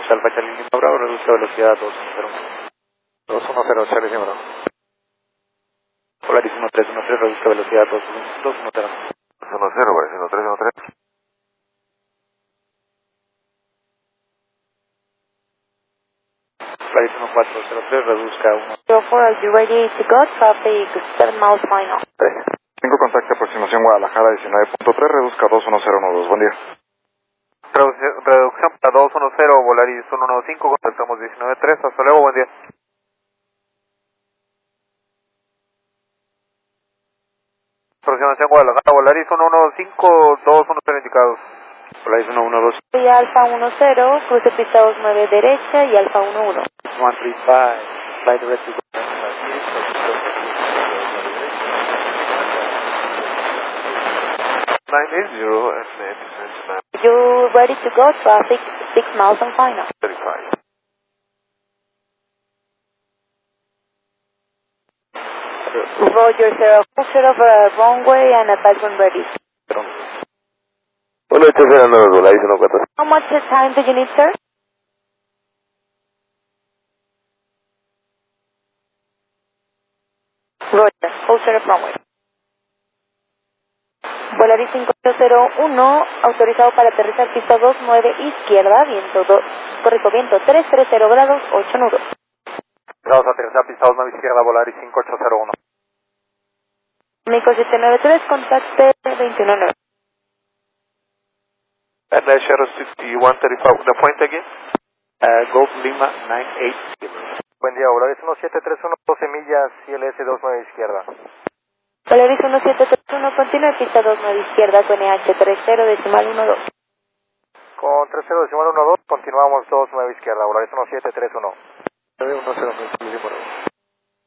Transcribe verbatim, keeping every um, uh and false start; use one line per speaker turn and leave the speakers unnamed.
Alfa Charlie Lima Bravo, reduzca velocidad a dos uno cero uno. dos uno cero, Charlie Lima Bravo. Polaris uno tres uno tres, reduzca velocidad a dos uno cero.
dos uno cero, Polaris uno tres uno tres.
Polaris uno cuatro cero tres, reduzca a uno.
zero four, are you ready to go? Traffic seven miles final.
cinco, contacto aproximación Guadalajara diecinueve punto tres, reduzca dos uno cero uno dos, buen día.
Reducción, reducción para dos uno cero, Volaris uno uno cinco, contactamos diecinueve tres, hasta luego, buen día. Aproximación Guadalajara, Volaris uno uno cinco, dos uno cero indicados.
Polaris uno uno dos.
Y Alfa uno cero, cruce pista dos nueve derecha y Alfa uno uno.
one three five, fly direct to
nine eight zero, and then
You ready to go? Traffic six miles and final.
thirty-five.
Roger, zero four of uh, runway and advise when ready.
uno ocho cero nueve, Volaris uno cuatro.
How much time do you need, sir? Roger, hold zero runway. Volaris cinco cero uno, autorizado para aterrizar pista dos nueve izquierda, viento dos, corrijo, viento tres tres cero grados, ocho nudos.
Vamos a aterrizar pista dos nueve izquierda, Volaris cinco ocho cero uno.
Mico siete nueve tres, contacte veintiuno nueve.
And uh, Shadow sixty-one thirty-five, the point again?
Uh, Golf Lima nine eight zero.
Buen día, Volaris uno siete tres uno, doce millas, I L S dos nueve izquierda.
Volaris uno siete tres uno, continúe pista dos nueve izquierda con E H tres cero decimal uno dos.
Con tres cero decimal uno dos, continuamos dos nueve izquierda, Volaris uno siete tres uno.
nueve uno cero nueve.